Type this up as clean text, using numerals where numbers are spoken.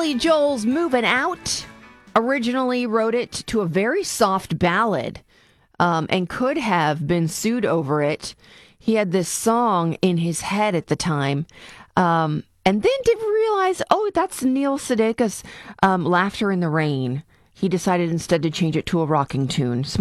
Billy Joel's Moving Out originally wrote it to a very soft ballad and could have been sued over it. He had this song in his head at the time and then didn't realize, oh, that's Neil Sedaka's Laughter in the Rain. He decided instead to change it to a rocking tune.